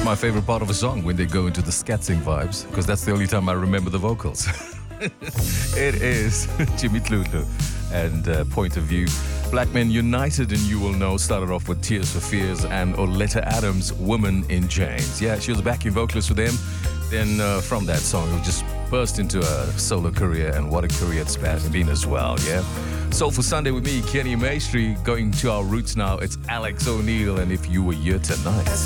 my favorite part of a song when they go into the scatsing vibes, because that's the only time I remember the vocals. It is Jimmy Tlulu and Point of View. Black Men United and You Will Know started off with Tears for Fears and Oleta Adams' Woman in Chains. Yeah, she was a backing vocalist for them. Then from that song, it just burst into a solo career, and what a career it's been as well, yeah? So for Sunday with me, Kenny Maestri, going to our roots now, it's Alex O'Neill, and If You Were Here Tonight.